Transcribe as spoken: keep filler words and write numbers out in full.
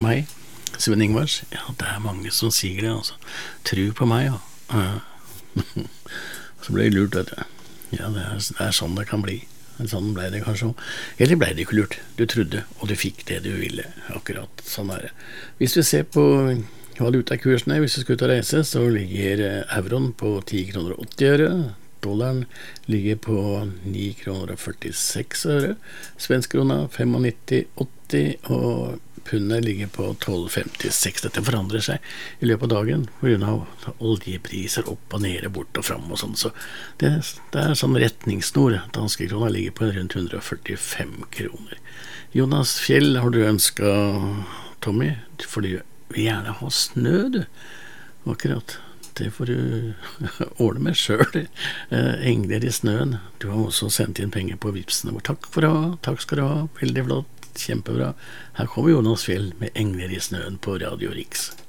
meg, Sven Ingvars. Ja, det er mange som sier det, altså. Tro på meg, ja. Uh. Så ble jeg lurt, vet du. Ja, det er, det er sånn det kan bli. Sånn ble det kanskje også. Eller ble det ikke lurt. Du trodde, og du fikk det du ville. Akkurat sånn er det. Hvis du ser på valutakursene, hvis du skal ut og reise, så ligger euroen på ti kroner og åtti øre. Dollaren ligger på ni kroner og førtiseks øre. Svenskrona nitti komma åtti, og pundet ligger på tolv femtiseks. Dette forandrer seg i løpet av dagen på grunn av oljepriser opp og nede, bort og frem og sånn. Så det, det er sånn retningssnor. Danske krona ligger på rundt hundre og førtifem kroner. Jonas Fjell, har du ønsket, Tommy? For du vil gjerne ha snø, du. Akkurat. Det får du ordne med selv. Eh, engler i snøen. Du har også sendt inn penger på Vipsen. Takk for det. Takk skal du ha. Veldig flott. Kjempebra. Her kommer Jonas Fjell med Engler i snøen på Radio Riks.